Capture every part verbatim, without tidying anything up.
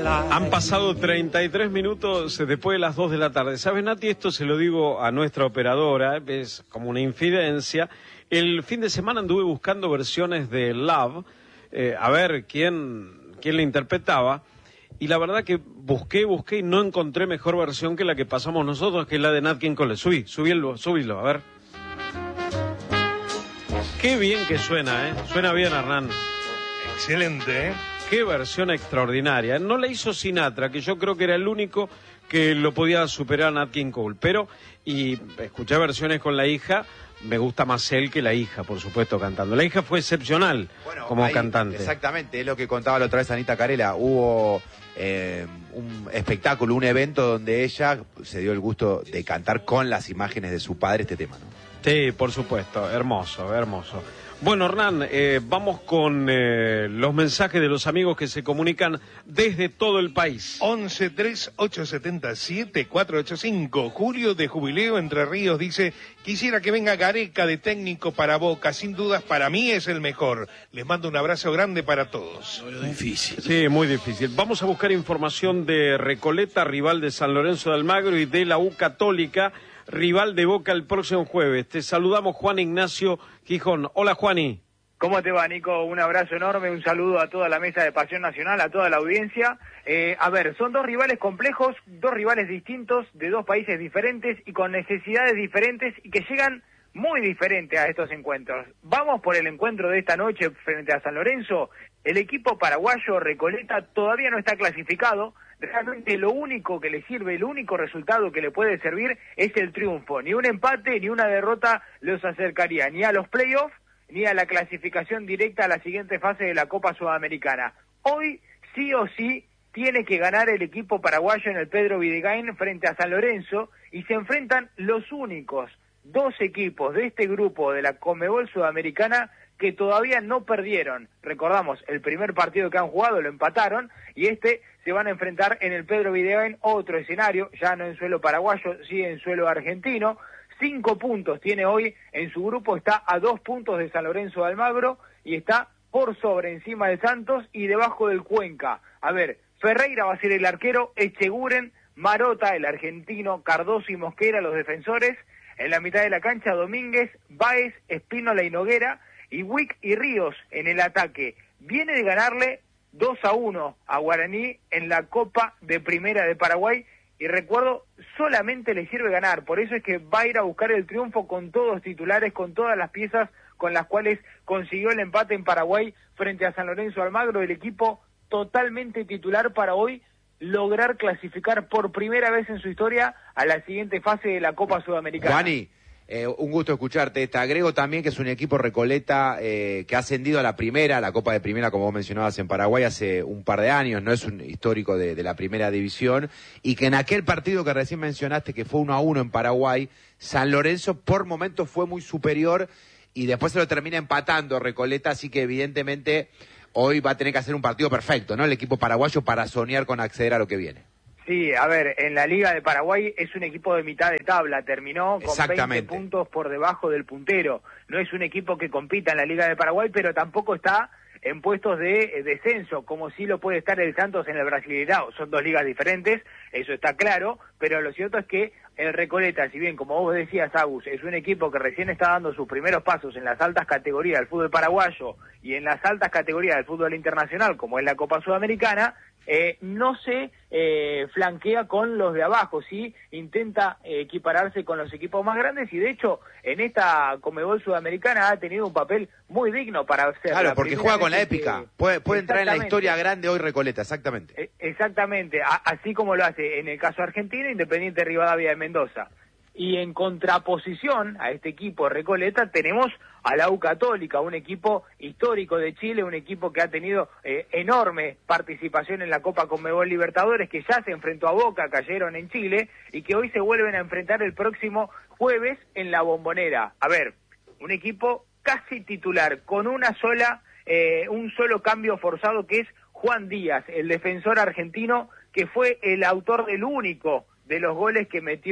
Han pasado treinta y tres minutos después de las dos de la tarde. ¿Sabes, Nati? Esto se lo digo a nuestra operadora, es como una infidencia. El fin de semana anduve buscando versiones de Love, eh, a ver quién, quién la interpretaba. Y la verdad que busqué, busqué y no encontré mejor versión que la que pasamos nosotros, que es la de Nat King Cole. Subí, subílo, subílo, a ver. Qué bien que suena, ¿eh? Suena bien, Hernán. Excelente, ¿eh? Qué versión extraordinaria. No la hizo Sinatra, que yo creo que era el único que lo podía superar a Nat King Cole. Pero, y escuché versiones con la hija, me gusta más él que la hija, por supuesto, cantando. La hija fue excepcional bueno, como ahí, cantante. Exactamente, es lo que contaba la otra vez Anita Carela. Hubo eh, un espectáculo, un evento donde ella se dio el gusto de cantar con las imágenes de su padre este tema, ¿no? Sí, por supuesto, hermoso, hermoso. Bueno, Hernán, eh, vamos con eh, los mensajes de los amigos que se comunican desde todo el país. once tres ocho siete siete cuatro ocho cinco. Julio de Jubileo Entre Ríos dice: quisiera que venga Gareca de técnico para Boca, sin dudas para mí es el mejor. Les mando un abrazo grande para todos. No, lo difícil. Sí, muy difícil. Vamos a buscar información de Recoleta, rival de San Lorenzo de Almagro, y de la U Católica, rival de Boca el próximo jueves. Te saludamos, Juan Ignacio Gijón. Hola, Juani. ¿Cómo te va, Nico? Un abrazo enorme, un saludo a toda la mesa de Pasión Nacional, a toda la audiencia. Eh, a ver, son dos rivales complejos, dos rivales distintos, de dos países diferentes y con necesidades diferentes y que llegan muy diferentes a estos encuentros. Vamos por el encuentro de esta noche frente a San Lorenzo. El equipo paraguayo Recoleta todavía no está clasificado. Realmente lo único que le sirve, el único resultado que le puede servir es el triunfo. Ni un empate ni una derrota los acercaría ni a los playoffs ni a la clasificación directa a la siguiente fase de la Copa Sudamericana. Hoy sí o sí tiene que ganar el equipo paraguayo en el Pedro Videgain frente a San Lorenzo y se enfrentan los únicos dos equipos de este grupo de la Conmebol Sudamericana que todavía no perdieron. Recordamos, el primer partido que han jugado lo empataron y este se van a enfrentar en el Pedro Videgain, otro escenario, ya no en suelo paraguayo, sí en suelo argentino. Cinco puntos tiene hoy en su grupo, está a dos puntos de San Lorenzo de Almagro y está por sobre encima de Santos y debajo del Cuenca. A ver, Ferreira va a ser el arquero, Echeguren, Marota, el argentino, Cardoso y Mosquera, los defensores. En la mitad de la cancha, Domínguez, Báez, Espínola y Noguera, y Wick y Ríos en el ataque. Viene de ganarle dos a uno a Guaraní en la Copa de Primera de Paraguay, y recuerdo, solamente le sirve ganar, por eso es que va a ir a buscar el triunfo con todos titulares, con todas las piezas con las cuales consiguió el empate en Paraguay frente a San Lorenzo de Almagro, el equipo totalmente titular para hoy lograr clasificar por primera vez en su historia a la siguiente fase de la Copa Sudamericana. Juani, eh, un gusto escucharte. Te agrego también que es un equipo Recoleta eh, que ha ascendido a la primera, la Copa de Primera, como vos mencionabas, en Paraguay hace un par de años, no es un histórico de, de la primera división, y que en aquel partido que recién mencionaste, que fue uno a uno en Paraguay, San Lorenzo por momentos fue muy superior y después se lo termina empatando Recoleta, así que evidentemente hoy va a tener que hacer un partido perfecto, ¿no? El equipo paraguayo para soñar con acceder a lo que viene. Sí, a ver, en la Liga de Paraguay es un equipo de mitad de tabla, terminó con veinte puntos por debajo del puntero. No es un equipo que compita en la Liga de Paraguay, pero tampoco está en puestos de eh, descenso, como sí lo puede estar el Santos en el Brasileirao. Son dos ligas diferentes, eso está claro, pero lo cierto es que el Recoleta, si bien, como vos decías, Agus, es un equipo que recién está dando sus primeros pasos en las altas categorías del fútbol paraguayo y en las altas categorías del fútbol internacional, como es la Copa Sudamericana, Eh, no se eh, flanquea con los de abajo, sí intenta eh, equipararse con los equipos más grandes y de hecho en esta Conmebol Sudamericana ha tenido un papel muy digno para ser. Claro, porque juega con la épica, que, puede, puede entrar en la historia grande hoy Recoleta, exactamente. Eh, exactamente, a, así como lo hace en el caso argentino, Independiente Rivadavia de Mendoza. Y en contraposición a este equipo Recoleta tenemos a la U Católica, un equipo histórico de Chile, un equipo que ha tenido eh, enorme participación en la Copa Conmebol Libertadores, que ya se enfrentó a Boca, cayeron en Chile, y que hoy se vuelven a enfrentar el próximo jueves en la Bombonera. A ver, un equipo casi titular, con una sola, eh, un solo cambio forzado, que es Juan Díaz, el defensor argentino, que fue el autor del único de los goles que metió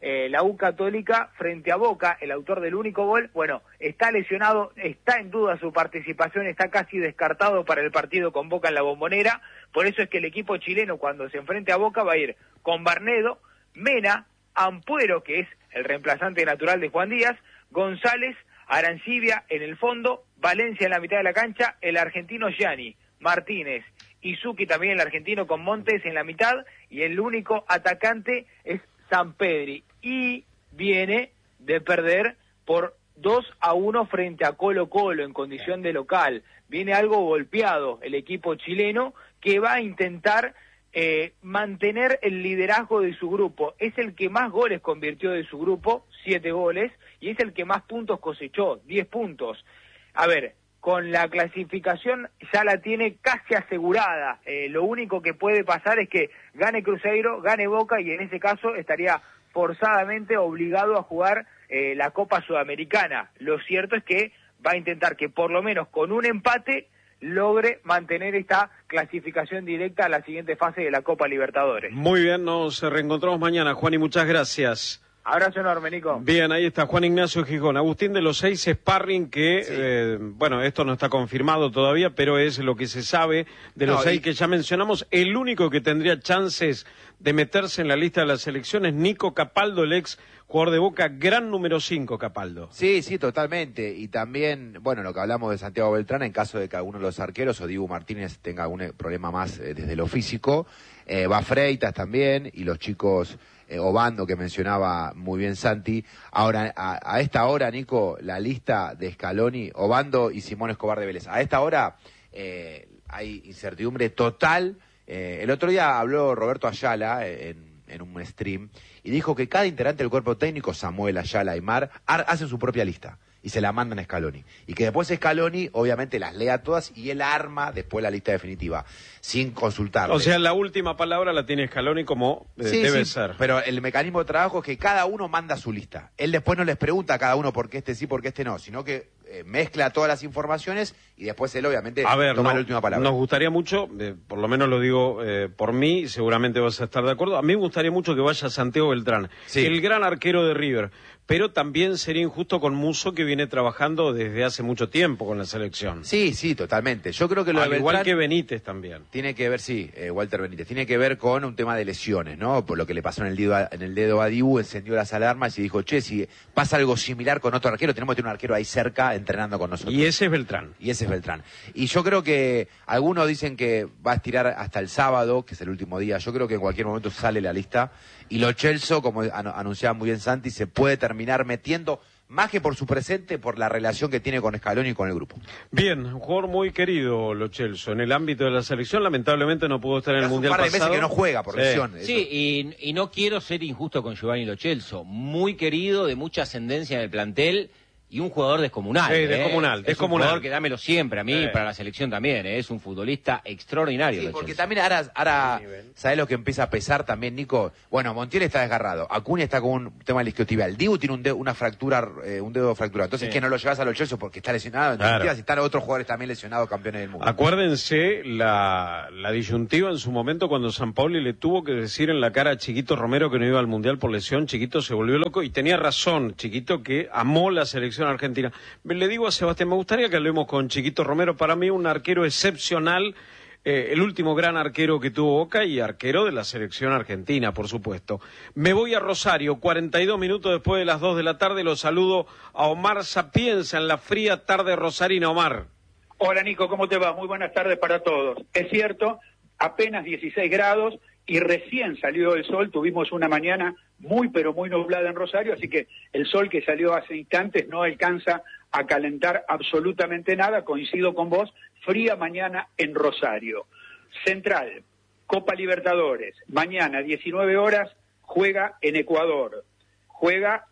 eh, la U Católica frente a Boca, el autor del único gol, bueno, está lesionado, está en duda su participación, está casi descartado para el partido con Boca en la Bombonera, por eso es que el equipo chileno cuando se enfrente a Boca va a ir con Barnedo, Mena, Ampuero, que es el reemplazante natural de Juan Díaz, González, Arancibia en el fondo, Valencia en la mitad de la cancha, el argentino Gianni, Martínez, Izuki también el argentino con Montes en la mitad, y el único atacante es Sampedri, y viene de perder por dos a uno frente a Colo Colo en condición de local, viene algo golpeado el equipo chileno que va a intentar eh, mantener el liderazgo de su grupo, es el que más goles convirtió de su grupo, siete goles, y es el que más puntos cosechó, diez puntos. A ver, con la clasificación ya la tiene casi asegurada. Eh, lo único que puede pasar es que gane Cruzeiro, gane Boca, y en ese caso estaría forzadamente obligado a jugar eh, la Copa Sudamericana. Lo cierto es que va a intentar que por lo menos con un empate logre mantener esta clasificación directa a la siguiente fase de la Copa Libertadores. Muy bien, nos reencontramos mañana, Juan, y muchas gracias. Abrazo enorme, Nico. Bien, ahí está Juan Ignacio Gijón. Agustín, de los seis sparring que, sí. eh, bueno, esto no está confirmado todavía, pero es lo que se sabe de los no, seis y... que ya mencionamos. El único que tendría chances de meterse en la lista de las selecciones, Nico Capaldo, el ex jugador de Boca, gran número cinco, Capaldo. Sí, sí, totalmente. Y también, bueno, lo que hablamos de Santiago Beltrán, en caso de que alguno de los arqueros o Dibu Martínez tenga algún problema más eh, desde lo físico, eh, va Freitas también, y los chicos... Eh, Obando, que mencionaba muy bien Santi. Ahora, a, a esta hora, Nico, la lista de Scaloni, Obando y Simón Escobar de Vélez. A esta hora eh, hay incertidumbre total. Eh, el otro día habló Roberto Ayala en, en un stream y dijo que cada integrante del cuerpo técnico, Samuel, Ayala y Mar, hacen su propia lista y se la mandan a Scaloni. Y que después Scaloni, obviamente, las lea todas y él arma después la lista definitiva, sin consultarle. O sea, la última palabra la tiene Scaloni como eh, sí, debe sí, ser. Pero el mecanismo de trabajo es que cada uno manda su lista. Él después no les pregunta a cada uno por qué este sí, por qué este no, sino que eh, mezcla todas las informaciones y después él, obviamente, a ver, toma no, la última palabra. Nos gustaría mucho, eh, por lo menos lo digo eh, por mí, seguramente vas a estar de acuerdo, a mí me gustaría mucho que vaya Santiago Beltrán, sí. el gran arquero de River. Pero también sería injusto con Musso, que viene trabajando desde hace mucho tiempo con la selección. Sí, sí, totalmente. Yo creo que lo Al de igual Beltrán que Benítez también. Tiene que ver, sí, eh, Walter Benítez, tiene que ver con un tema de lesiones, ¿no? Por lo que le pasó en el dedo a, en el dedo a Dibu, encendió las alarmas y dijo, che, si pasa algo similar con otro arquero, tenemos que tener un arquero ahí cerca entrenando con nosotros. Y ese es Beltrán. Y ese es Beltrán. Y yo creo que algunos dicen que va a estirar hasta el sábado, que es el último día. Yo creo que en cualquier momento sale la lista. Y Lo Celso, como anunciaba muy bien Santi, se puede terminar metiendo, más que por su presente, por la relación que tiene con Scaloni y con el grupo. Bien, un jugador muy querido, Lo Celso. En el ámbito de la selección, lamentablemente no pudo estar en el Mundial pasado. Hace un par de meses que no juega por sí. lesión. Sí, y, y no quiero ser injusto con Giovanni Lo Celso. Muy querido, de mucha ascendencia en el plantel. Y un jugador descomunal. Sí, descomunal, ¿eh? descomunal. Es un jugador que dámelo siempre a mí, sí. para la selección también. ¿eh? Es un futbolista extraordinario. Sí, porque también ahora, ahora ¿sabés lo que empieza a pesar también, Nico? Bueno, Montiel está desgarrado, Acuña está con un tema del isquiotibial, Dibu tiene un dedo, una fractura, eh, un dedo fracturado. Entonces, sí. que no lo llevas a Lo Celso porque está lesionado. Claro. Si están otros jugadores también lesionados, campeones del mundo. Acuérdense la, la disyuntiva en su momento cuando Sampaoli le tuvo que decir en la cara a Chiquito Romero que no iba al Mundial por lesión. Chiquito se volvió loco y tenía razón, Chiquito, que amó la selección argentina. Le digo a Sebastián, me gustaría que hablemos con Chiquito Romero, para mí un arquero excepcional, eh, el último gran arquero que tuvo Boca y arquero de la selección argentina, por supuesto. Me voy a Rosario, cuarenta y dos minutos después de las dos de la tarde, lo saludo a Omar Sapienza en la fría tarde rosarina. Omar. Hola Nico, ¿cómo te va? Muy buenas tardes para todos. Es cierto, apenas dieciséis grados y recién salió el sol, tuvimos una mañana muy pero muy nublada en Rosario, así que el sol que salió hace instantes no alcanza a calentar absolutamente nada, coincido con vos, fría mañana en Rosario. Central, Copa Libertadores, mañana diecinueve horas, juega en Ecuador, juega,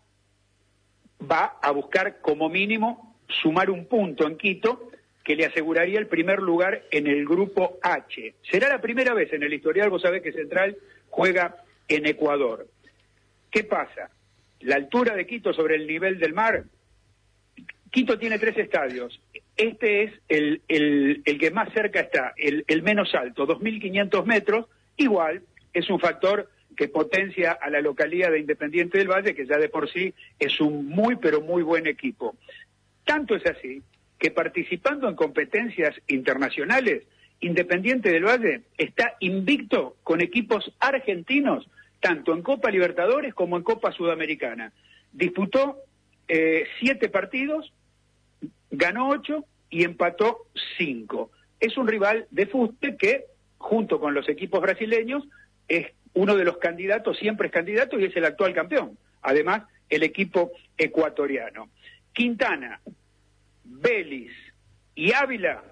va a buscar como mínimo sumar un punto en Quito, que le aseguraría el primer lugar en el grupo H. Será la primera vez en el historial, vos sabés que Central juega en Ecuador. ¿Qué pasa? La altura de Quito sobre el nivel del mar. Quito tiene tres estadios. Este es el, el, el que más cerca está, el, el menos alto, dos mil quinientos metros. Igual, es un factor que potencia a la localidad de Independiente del Valle, que ya de por sí es un muy, pero muy buen equipo. Tanto es así que participando en competencias internacionales, Independiente del Valle está invicto con equipos argentinos, tanto en Copa Libertadores como en Copa Sudamericana. Disputó eh, siete partidos, ganó ocho y empató cinco. Es un rival de fuste que, junto con los equipos brasileños, es uno de los candidatos, siempre es candidato y es el actual campeón. Además, el equipo ecuatoriano. Quintana, Vélez y Ávila,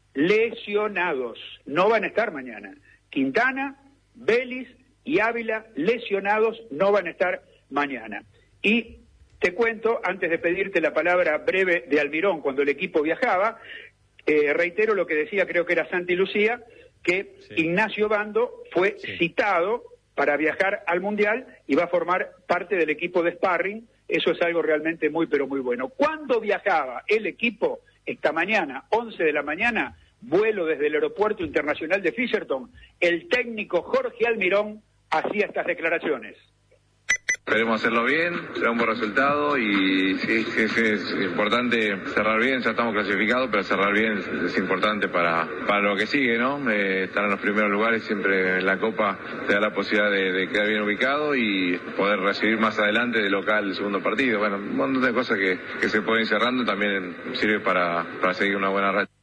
lesionados. No van a estar mañana. Quintana, Vélez y Ávila, lesionados, no van a estar mañana. Y te cuento, antes de pedirte la palabra breve de Almirón, cuando el equipo viajaba, eh, reitero lo que decía, creo que era Santi Lucía, que sí. Ignacio Bando fue sí. citado para viajar al Mundial y va a formar parte del equipo de sparring. Eso es algo realmente muy, pero muy bueno. ¿Cuándo viajaba el equipo? Esta mañana, once de la mañana, vuelo desde el Aeropuerto Internacional de Fisherton. El técnico Jorge Almirón hacía estas declaraciones. Esperemos hacerlo bien, será un buen resultado y sí, sí, sí, es importante cerrar bien, ya estamos clasificados, pero cerrar bien es, es importante para, para lo que sigue, ¿no? Eh, estar en los primeros lugares siempre en la Copa te da la posibilidad de, de quedar bien ubicado y poder recibir más adelante de local el segundo partido. Bueno, un montón de cosas que, que se pueden ir cerrando también sirve para, para seguir una buena racha.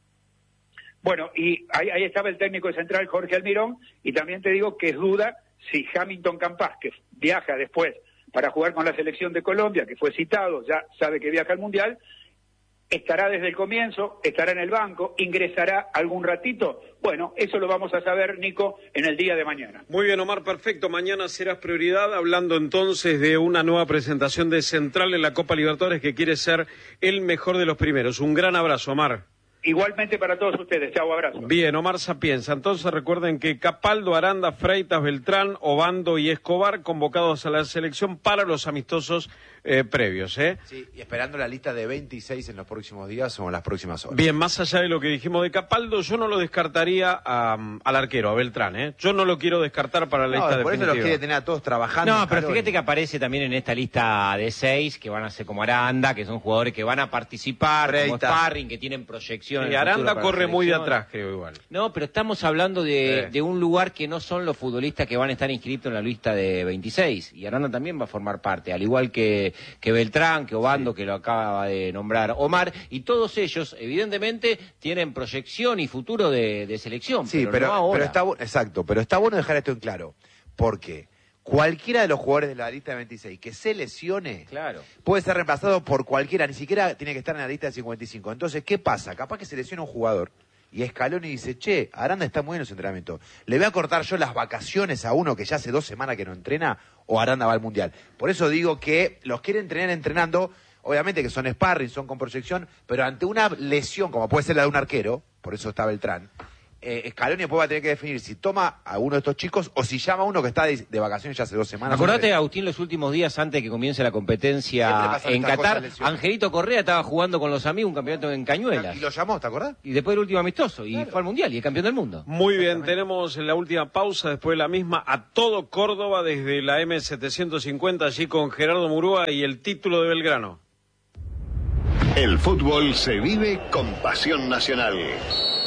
Bueno, y ahí, ahí estaba el técnico de Central, Jorge Almirón, y también te digo que es duda si Hamilton Campas, que viaja después para jugar con la selección de Colombia, que fue citado, ya sabe que viaja al Mundial, estará desde el comienzo, estará en el banco, ingresará algún ratito. Bueno, eso lo vamos a saber, Nico, en el día de mañana. Muy bien, Omar, perfecto. Mañana serás prioridad, hablando entonces de una nueva presentación de Central en la Copa Libertadores, que quiere ser el mejor de los primeros. Un gran abrazo, Omar. Igualmente para todos ustedes. Chau, abrazo. Bien, Omar Sapienza. Entonces recuerden que Capaldo, Aranda, Freitas, Beltrán, Obando y Escobar convocados a la selección para los amistosos eh, previos, ¿eh? Sí, y esperando la lista de veintiséis en los próximos días o en las próximas horas. Bien, más allá de lo que dijimos de Capaldo, yo no lo descartaría a, al arquero, a Beltrán, ¿eh? Yo no lo quiero descartar para la no, lista por definitiva. Por eso lo quiere tener a todos trabajando. No, pero fíjate que aparece también en esta lista de seis, que van a ser como Aranda, que son jugadores que van a participar, Freita. Como sparring, que tienen proyección. Y Aranda corre muy de atrás, creo, igual. No, pero estamos hablando de, eh. de un lugar que no son los futbolistas que van a estar inscritos en la lista de veintiséis. Y Aranda también va a formar parte, al igual que, que Beltrán, que Obando, sí. que lo acaba de nombrar Omar. Y todos ellos, evidentemente, tienen proyección y futuro de, de selección. Sí, pero, pero, no ahora. pero está exacto, pero está bueno dejar esto en claro. Porque cualquiera de los jugadores de la lista de veintiséis que se lesione, claro. puede ser reemplazado por cualquiera, ni siquiera tiene que estar en la lista de cincuenta y cinco. Entonces, ¿qué pasa? Capaz que se lesiona un jugador y Scaloni dice, che, Aranda está muy bien en su entrenamiento, ¿le voy a cortar yo las vacaciones a uno que ya hace dos semanas que no entrena o Aranda va al Mundial? Por eso digo que los quieren entrenar entrenando, obviamente que son sparring, son con proyección, pero ante una lesión, como puede ser la de un arquero, por eso está Beltrán, Eh, Scaloni después va a tener que definir si toma a uno de estos chicos o si llama a uno que está de, de vacaciones ya hace dos semanas. Acordate, Agustín, los últimos días antes de que comience la competencia en Qatar, Angelito Correa estaba jugando con los amigos un campeonato en Cañuelas. Y lo llamó, ¿te acordás? Y después el último amistoso, y claro. fue al Mundial y es campeón del mundo. Muy bien, tenemos en la última pausa, después de la misma, a todo Córdoba desde la M setecientos cincuenta, allí con Gerardo Murúa y el título de Belgrano. El fútbol se vive con pasión nacional.